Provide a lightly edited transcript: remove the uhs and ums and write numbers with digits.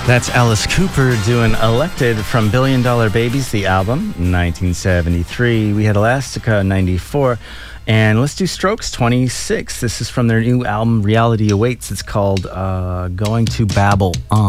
That's Alice Cooper doing Elected from Billion Dollar Babies, the album, 1973. We had Elastica, 94. And let's do Strokes, 26. This is from their new album, Reality Awaits. It's called Going to Babble On.